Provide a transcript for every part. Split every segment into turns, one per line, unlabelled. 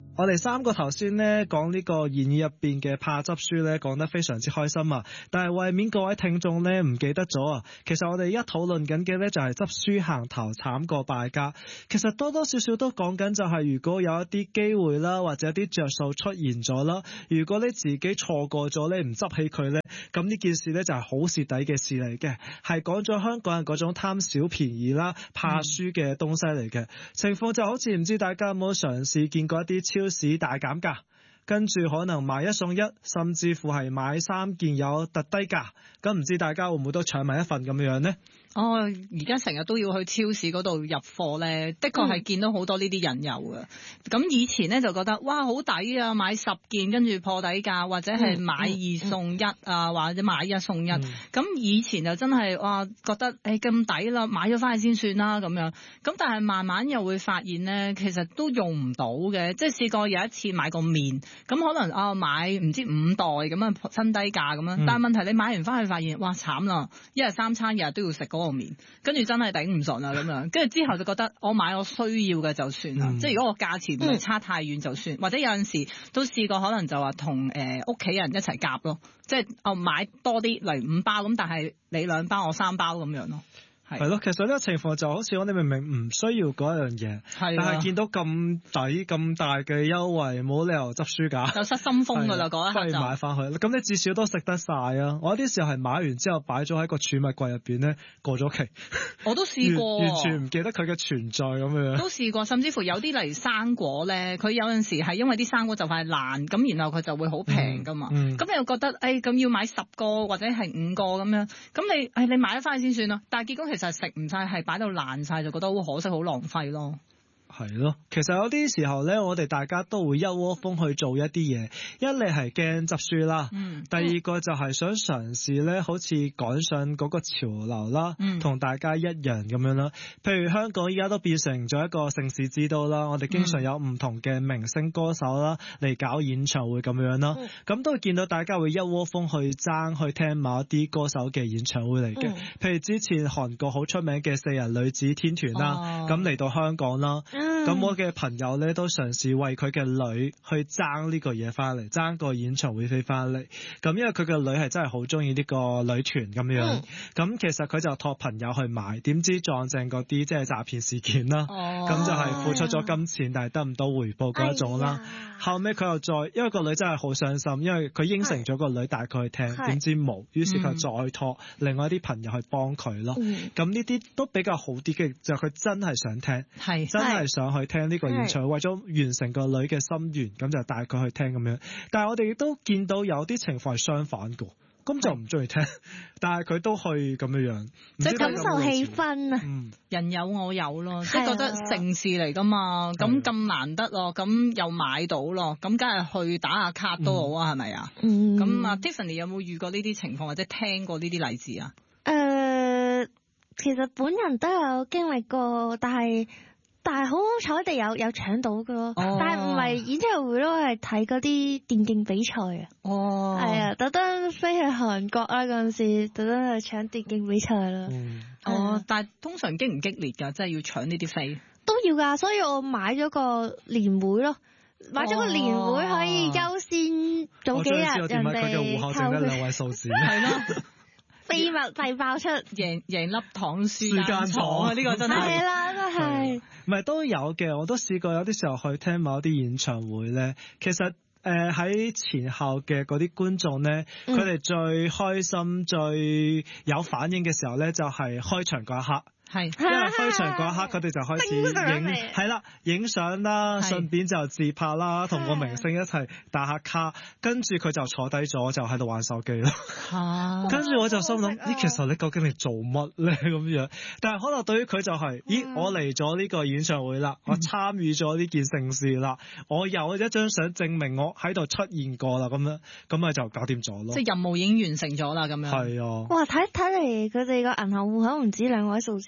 我哋三個頭先咧講呢個言語入邊嘅怕執輸咧，講得非常之開心啊！但係為免各位聽眾咧唔記得咗啊，其實我哋而家討論緊嘅咧就係執輸行頭慘過敗家。其實多多少少都講緊就係如果有一啲機會啦，或者一啲着數出現咗啦，如果你自己錯過咗咧，唔執起佢咧，咁呢件事咧就係好蝕底嘅事嚟嘅，係講咗香港人嗰種貪小便宜啦、怕輸嘅東西嚟嘅。情況就好似唔知大家有冇嘗試見過一啲超市大減價，跟住可能買一送一，甚至乎係買3件有特低價，咁唔知大家會唔會都搶埋一份咁樣呢？
而家成日都要去超市嗰度入貨咧，的確係見到好多呢啲引誘嘅。咁以前咧就覺得哇好抵啊，買10件跟住破底價，或者係買2送1啊，或者買1送1。咁以前就真係哇覺得咁抵啦，買咗翻去先算啦咁樣。咁但係慢慢又會發現咧，其實都用唔到嘅。即係試過有一次買個麵，咁可能買唔知5袋咁樣新低價咁樣，但係問題你買完翻去發現哇慘啦，一日3餐日日都要食嗰個麵，跟住真係頂唔順啦咁樣，跟住之後就覺得我買我需要嘅就算啦，即係如果個價錢唔係差太遠就算，或者有陣時都試過可能就話同屋企人一齊夾咯，即係我買多啲嚟5包咁，但係你2包我3包咁樣咯。係咯，
其實呢個情況就好似我哋明明唔需要嗰一樣嘢，但係見到咁抵咁大嘅優惠，冇理由執輸㗎，
就失心瘋㗎啦嗰一刻就。
不如買翻去，咁你至少都食得晒啊！我有啲時候係買完之後擺咗喺個儲物櫃入邊咧，過咗期。
我都試過，
完全唔記得佢嘅存在咁樣。
都試過，甚至乎有啲嚟生果咧，佢有陣時係因為啲生果就快爛，咁然後佢就會好平㗎嘛。咁你又覺得咁要買10個或者係5個咁樣，咁你買咗翻去先算咯。但係結果其實食唔晒，係擺到爛晒，就覺得好可惜，好浪費咯。
係咯，其實有啲時候咧，我哋大家都會一窩蜂去做一啲嘢，一嚟係驚執輸啦，第二個就係想嘗試咧，好似趕上嗰個潮流啦，同大家一樣咁樣啦。譬如香港依家都變成咗一個盛事之都啦，我哋經常有唔同嘅明星歌手啦嚟搞演唱會咁樣啦，咁都會見到大家會一窩蜂去爭去聽某一啲歌手嘅演唱會嚟嘅。譬如之前韓國好出名嘅4人女子天團啦，咁嚟到香港啦。咁我嘅朋友咧都嘗試為佢嘅女去爭呢個嘢翻嚟，爭個演唱會飛翻嚟。咁因為佢嘅女係真係好中意呢個女團咁樣，咁其實佢就託朋友去買，點知撞正嗰啲即係詐騙事件啦。咁就係付出咗金錢，但係得唔到回報嗰一種啦。後尾佢又再，因為個女真係好傷心，因為佢應承咗個女帶佢去聽，點知冇，於是佢再託另外一啲朋友去幫佢咯。咁呢啲都比較好啲嘅，就佢真係想聽，真係想去聽呢個演唱會，為咗完成個女嘅心願，咁就帶佢去聽咁樣。但係我哋亦都見到有啲情況係相反嘅，咁就唔中意聽，但係佢都去咁樣，
即係感受氣氛啊。
人有我有咯，即係覺得盛事嚟噶嘛，咁難得咯，咁又買到咯，咁梗係去打下卡都好啊，係咪啊？咁啊 Tiffany 有冇遇過呢啲情況或者聽過呢啲例子啊？
其實本人都有經歷過，但係好好彩地有搶到嘅咯，但係唔係演唱會咯，係睇嗰啲電競比賽啊。係啊，特登飛去韓國啦嗰陣時，特登去搶電競比賽啦。
但係通常激唔激烈㗎？即係要搶呢啲飛
都要㗎，所以我買咗個年會咯。買咗個年會可以優先早幾日人哋
佢嘅戶口剩得2位數字，
係咯。
秘密係爆出，
贏粒糖輸間廠啊！呢個真係
係啦，都係。
唔係都有嘅，我都試過有啲時候去聽某啲演唱會咧，其實喺前後嘅嗰啲觀眾咧，佢哋最開心、最有反應嘅時候咧，就係開場嗰一刻。因為開場嗰一刻，佢哋就開始影相啦，順便就自拍啦，同個明星一齊打下卡，跟住佢就坐低咗，就喺度玩手機咯。跟住我就心諗，其實你究竟嚟做乜咧咁樣？但係可能對於佢就係，我嚟咗呢個演唱會啦，我參與咗呢件盛事啦，我有一張相證明我喺度出現過啦，咁樣咁咪就搞掂咗咯。
即係任務已經完成咗啦，咁樣。
係啊。
哇！睇嚟佢哋個銀行戶口唔止2位數字。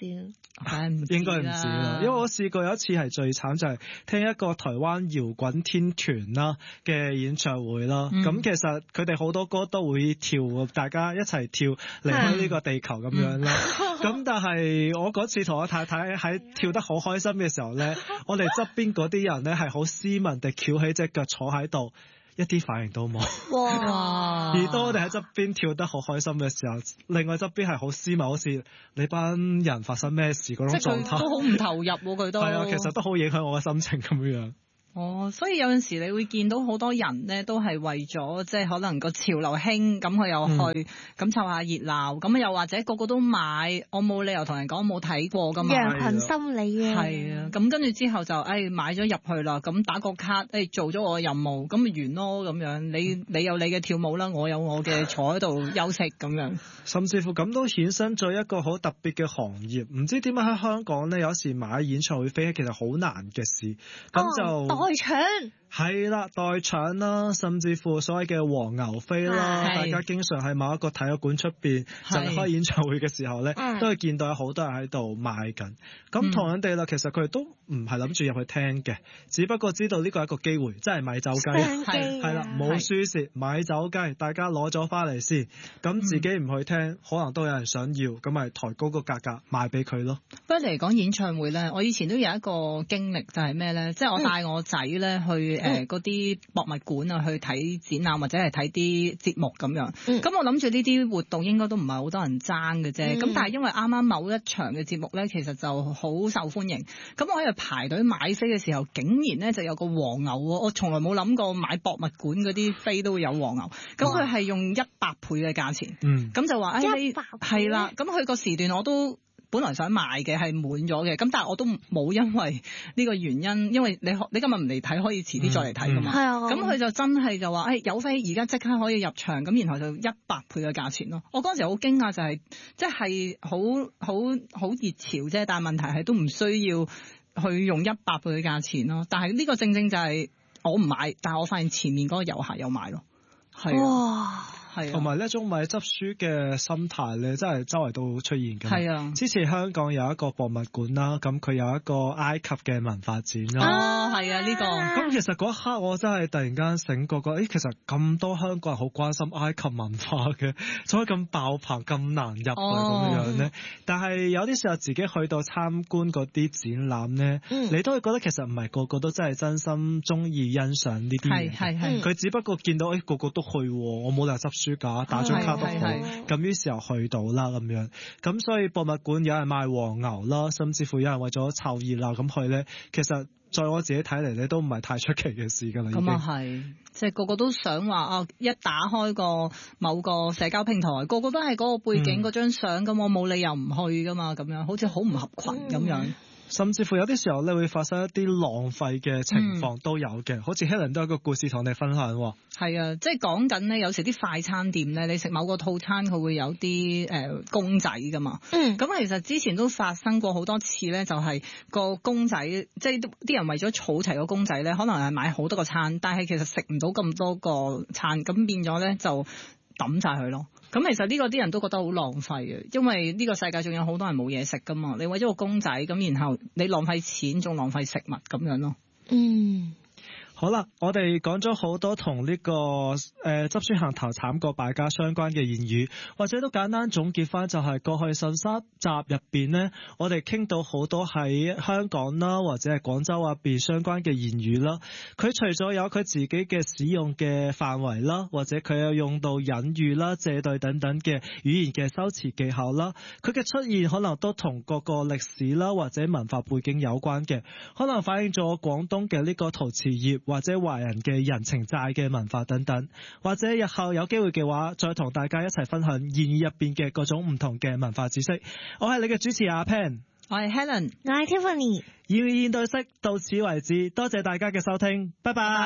應該唔止啦，因為我試過有一次係最慘，就係聽一個台灣搖滾天團啦嘅演唱會啦。咁其實佢哋好多歌都會跳，大家一齊跳離開呢個地球咁樣啦。咁但係我嗰次同我太太喺跳得好開心嘅時候咧，我哋側邊嗰啲人咧係好斯文地翹起隻腳坐喺度，一啲反應都冇。
哇！
而當我哋喺側邊跳得好開心嘅時候，另外側邊係好斯文，好似你班人發生咩事嗰種狀態，
都好唔投入喎，佢都係
啊，其實都好影響我嘅心情咁樣。
哦，所以有陣時你會見到好多人咧，都係為咗即係可能個潮流興，咁佢又去咁湊下熱鬧，咁又或者個個都買，我冇理由同人講我冇睇過㗎嘛。
羊群心理啊。
係啊，咁跟住之後就買咗入去啦，咁打個卡，做咗我嘅任務，咁咪完咯咁樣。你有你嘅跳舞啦，我有我嘅坐喺度休息咁樣。
甚至乎咁都衍生咗一個好特別嘅行業，唔知點解喺香港咧，有時買演唱會飛其實好難嘅事，咁就
代搶。
係啦，代搶啦，甚至乎所謂嘅黃牛飛啦，大家經常喺某一個體育館出邊就開演唱會嘅時候咧，都會見到有好多人喺度賣緊。咁同樣地啦，其實佢哋都唔係諗住入去聽嘅，只不過知道呢個係一個機會，真係買走雞，係啦，冇輸蝕，買走雞，大家攞咗翻嚟先，咁自己唔去聽，可能都有人想要，咁咪抬高個價格賣俾佢咯。
不過嚟講演唱會咧，我以前都有一個經歷，就係咩咧？即係我帶我仔咧去嗰啲博物館啊，去睇展覽或者係睇啲節目咁樣。咁我諗住呢啲活動應該都唔係好多人爭嘅啫。咁但係因為啱啱某一場嘅節目咧，其實就好受歡迎。咁我喺度排隊買飛嘅時候，竟然咧就有個黃牛喎！我從來冇諗過買博物館嗰啲飛都會有黃牛。咁佢係用100倍嘅價錢。咁就話係啦。咁佢個時段我都本來想買嘅係滿咗嘅，咁但係我都冇因為呢個原因，因為你今日唔嚟睇，可以遲啲再嚟睇噶嘛。係啊。咁佢就真係就話有飛，而家即刻可以入場，咁然後就100倍嘅價錢咯。我嗰陣時好驚訝，就係即係好熱潮啫，但係問題係都唔需要去用100倍嘅價錢咯。但係呢個正正就係我唔買，但係我發現前面嗰個遊客有買咯。係啊。
同埋呢一種買執輸嘅心態咧，真係周圍都出現嘅。
係啊，
之前香港有一個博物館啦，咁佢有一個埃及嘅文化展啦。
係啊，呢個。
咁其實嗰一刻我真係突然間醒覺，其實咁多香港人好關心埃及文化嘅，所以咁爆棚咁難入咁樣咧。但係有啲時候自己去到參觀嗰啲展覽咧，你都會覺得其實唔係個個都真係真心中意欣賞呢啲嘢。係。佢只不過見到個個都去，我冇理由執輸架，打張卡都好，咁於是又去到啦咁樣，咁所以博物館有人賣黃牛啦，甚至乎有人為咗湊熱鬧咁去咧，其實在我自己睇嚟咧都唔係太出奇嘅事㗎啦。咁啊
係，即係個個都想話一打開個某個社交平台，個個都係嗰個背景嗰張相，咁我冇理由唔去㗎嘛，咁樣好似好唔合群咁樣。
甚至乎有啲時候咧會發生一啲浪費嘅情況都有嘅，好似 Helen 都有一個故事同你分享喎。係
啊，即係講緊咧，有時啲快餐店咧，你食某個套餐佢會有啲公仔噶嘛。咁其實之前都發生過好多次咧，就係個公仔，即係啲人為咗儲齊個公仔咧，可能係買好多個餐，但係其實食唔到咁多個餐，咁變咗咧就抌晒佢咯。咁其實呢個啲人都覺得好浪費嘅，因為呢個世界仲有好多人冇嘢食噶嘛，你為咗個公仔咁，然後你浪費錢仲浪費食物咁樣咯。
好啦，我哋講咗好多同呢個執輸行頭慘過敗家相關嘅言語，或者都簡單總結翻，就係過去13集入邊呢，我哋傾到好多喺香港啦，或者係廣州入邊相關嘅言語啦。佢除咗有佢自己嘅使用嘅範圍啦，或者佢有用到隱喻啦、借對等等嘅語言嘅修辭技巧啦，佢嘅出現可能都同各個歷史啦或者文化背景有關嘅，可能反映咗廣東嘅呢個陶瓷業，或者華人嘅人情債嘅文化等等，或者日後有機會嘅話，再同大家一齊分享言語入邊嘅各種唔同嘅文化知識。我係你嘅主持阿 Pen，
我係 Helen，
我係 Tiffany。
言語現代式到此為止，多謝大家嘅收聽，拜拜。